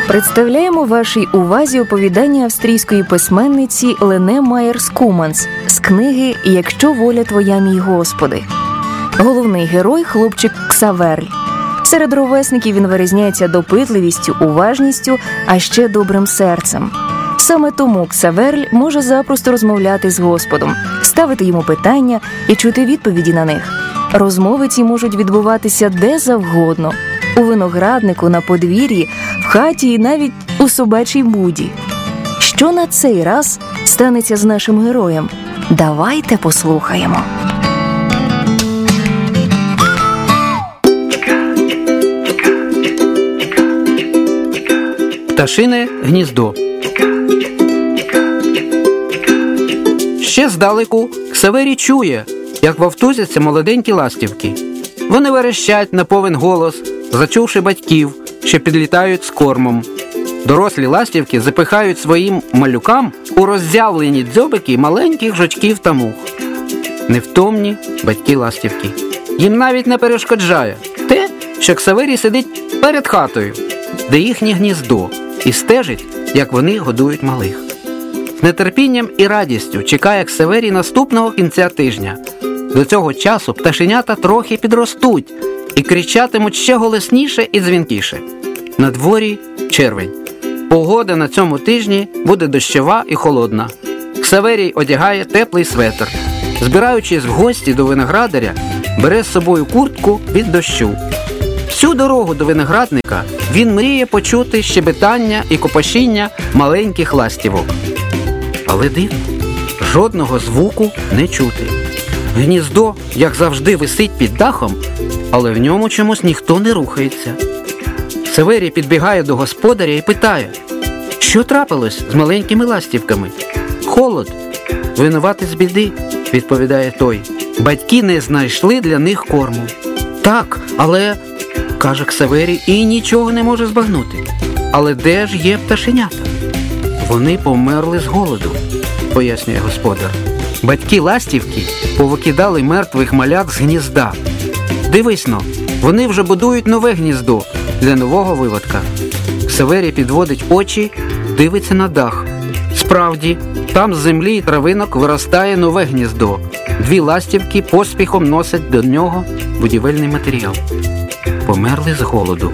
Представляємо вашій увазі оповідання австрійської письменниці Лене Майєрс-Куманс з книги «Якщо воля твоя, мій Господи». Головний герой – хлопчик Ксаверль. Серед ровесників він вирізняється допитливістю, уважністю, а ще добрим серцем. Саме тому Ксаверль може запросто розмовляти з Господом, ставити йому питання і чути відповіді на них. Розмови ці можуть відбуватися де завгодно – у винограднику, на подвір'ї, в хаті і навіть у собачій буді. Що на цей раз станеться з нашим героєм? Давайте послухаємо. Пташине гніздо. Ще здалеку Ксаверій чує, як вовтузяться молоденькі ластівки. Вони верещать на повен голос, зачувши батьків, що підлітають з кормом. Дорослі ластівки запихають своїм малюкам у роззявлені дзьобики маленьких жучків та мух. Невтомні батьки ластівки. Їм навіть не перешкоджає те, що Ксаверій сидить перед хатою, де їхнє гніздо, і стежить, як вони годують малих. З нетерпінням і радістю чекає Ксаверій наступного кінця тижня. До цього часу пташенята трохи підростуть і кричатимуть ще голосніше і дзвінкіше. На дворі червень. Погода на цьому тижні буде дощова і холодна. Ксаверій одягає теплий светр. Збираючись в гості до виноградаря, бере з собою куртку від дощу. Всю дорогу до виноградника він мріє почути щебетання і копошіння маленьких ластівок. Але дивно, жодного звуку не чути. Гніздо, як завжди, висить під дахом, але в ньому чомусь ніхто не рухається. Ксаверій підбігає до господаря і питає, що трапилось з маленькими ластівками? Холод. Винуватий з біди, відповідає той. Батьки не знайшли для них корму. Так, але, каже Ксаверій, і нічого не може збагнути. Але де ж є пташенята? Вони померли з голоду, пояснює господар. Батьки ластівки повикидали мертвих малят з гнізда. Дивись-но, вони вже будують нове гніздо для нового виводка. Ксаверій підводить очі, дивиться на дах. Справді, там з землі і травинок виростає нове гніздо. Дві ластівки поспіхом носять до нього будівельний матеріал. Померли з голоду,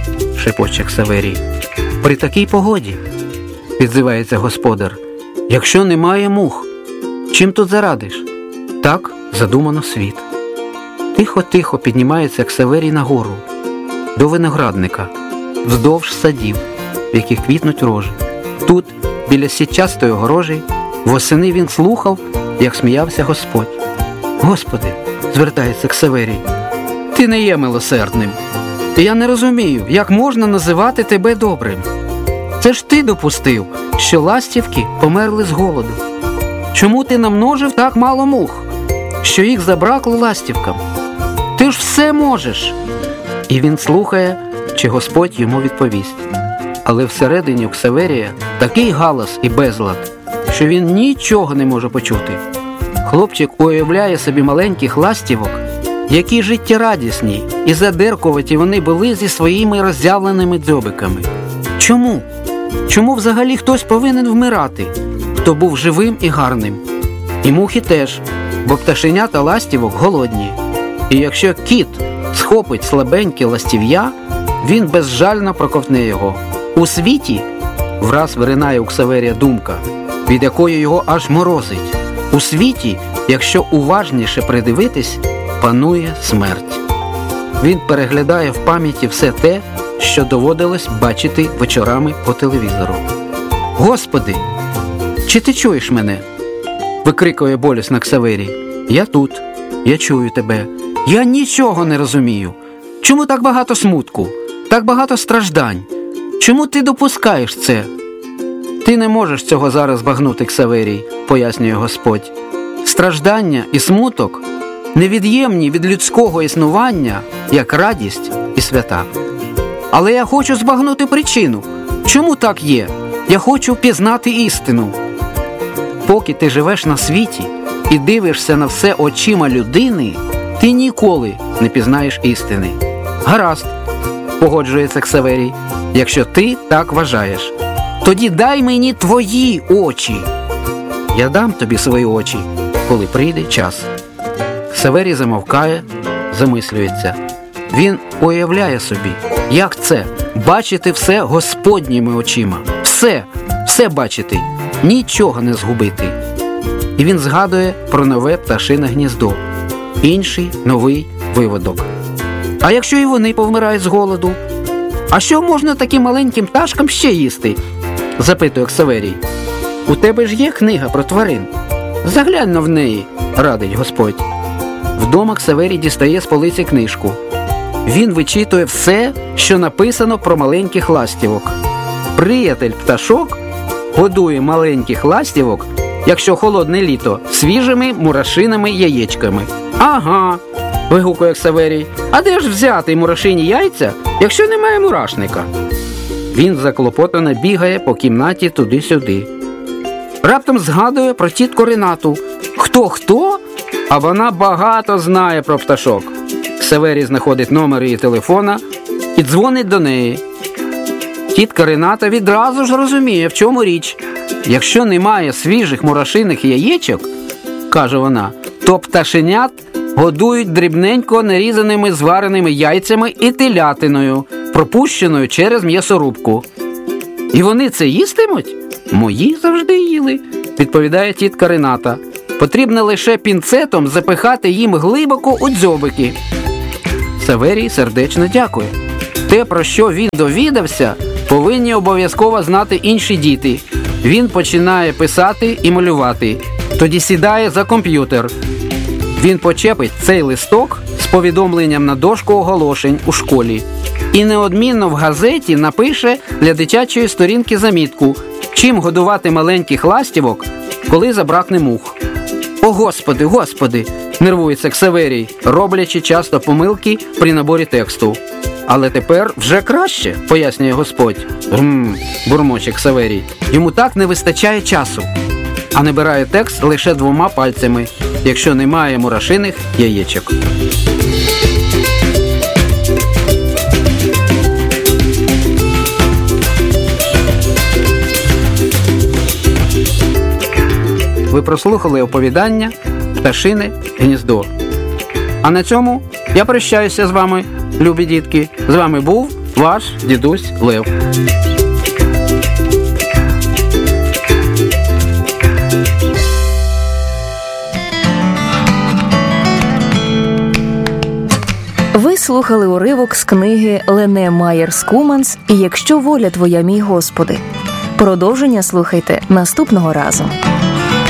шепоче Ксаверій. При такій погоді, відзивається господар, якщо немає мух, чим тут зарадиш? Так задумано світ. Тихо-тихо піднімається Ксаверій нагору, до виноградника, вздовж садів, в яких квітнуть рожі. Тут, біля сітчастої огорожі, восени він слухав, як сміявся Господь. Господи, звертається Ксаверій, ти не є милосердним. Я не розумію, як можна називати тебе добрим. Це ж ти допустив, що ластівки померли з голоду. Чому ти намножив так мало мух, що їх забракло ластівкам? Ти ж все можеш. І він слухає, чи Господь йому відповість. Але всередині у Ксаверія такий галас і безлад, що він нічого не може почути. Хлопчик уявляє собі маленьких ластівок, які життєрадісні і задеркуваті вони були зі своїми роззявленими дзьобиками. Чому? Чому взагалі хтось повинен вмирати, хто був живим і гарним? І мухи теж, бо пташенята ластівок голодні. І якщо кіт схопить слабеньке ластів'я, він безжально проковтне його. У світі, враз виринає у Ксаверія думка, від якої його аж морозить. У світі, якщо уважніше придивитись, панує смерть. Він переглядає в пам'яті все те, що доводилось бачити вечорами по телевізору. «Господи, чи ти чуєш мене?» – викрикує болісно Ксаверій. «Я тут, я чую тебе. Я нічого не розумію. Чому так багато смутку, так багато страждань? Чому ти допускаєш це?» «Ти не можеш цього зараз збагнути, Ксаверій», – пояснює Господь. «Страждання і смуток невід'ємні від людського існування, як радість і свята. Але я хочу збагнути причину. Чому так є? Я хочу пізнати істину. Поки ти живеш на світі і дивишся на все очима людини, ти ніколи не пізнаєш істини. Гаразд, погоджується Ксаверій, якщо ти так вважаєш. Тоді дай мені твої очі. Я дам тобі свої очі, коли прийде час. Ксаверій замовкає, замислюється. Він уявляє собі, як це – бачити все Господніми очима. Все бачити, нічого не згубити. І він згадує про нове пташине гніздо, інший новий виводок. А якщо і вони повмирають з голоду? А що можна таким маленьким пташкам ще їсти? Запитує Ксаверій. У тебе ж є книга про тварин. Заглянь в неї, радить Господь. Вдома Ксаверій дістає з полиці книжку. Він вичитує все, що написано про маленьких ластівок. Приятель пташок годує маленьких ластівок, якщо холодне літо, свіжими мурашиними яєчками. Ага, вигукує Ксаверій. А де ж взяти мурашині яйця, якщо немає мурашника? Він заклопотано бігає по кімнаті туди-сюди. Раптом згадує про тітку Ренату. Хто? А вона багато знає про пташок. Ксаверій знаходить номер її телефона і дзвонить до неї. Тітка Рената відразу ж розуміє, в чому річ. Якщо немає свіжих мурашиних яєчок, каже вона, то пташенят годують дрібненько нарізаними звареними яйцями і телятиною, пропущеною через м'ясорубку. І вони це їстимуть? Мої завжди їли, відповідає тітка Рената. Потрібно лише пінцетом запихати їм глибоко у дзьобики. Ксаверій сердечно дякує. Те, про що він довідався, повинні обов'язково знати інші діти. Він починає писати і малювати. Тоді сідає за комп'ютер. Він почепить цей листок з повідомленням на дошку оголошень у школі. І неодмінно в газеті напише для дитячої сторінки замітку, чим годувати маленьких ластівок, коли забракне мух. О, Господи, нервується Ксаверій, роблячи часто помилки при наборі тексту. Але тепер вже краще, пояснює Господь. Бурмоче Ксаверій. Йому так не вистачає часу. А набирає текст лише 2 пальцями, якщо немає мурашиних яєчок. Ви прослухали оповідання «Пташине гніздо». А на цьому я прощаюся з вами, любі дітки. З вами був ваш дідусь Лев. Ви слухали уривок з книги Лене Майер Скуманс «І якщо воля твоя, мій Господи». Продовження слухайте наступного разу.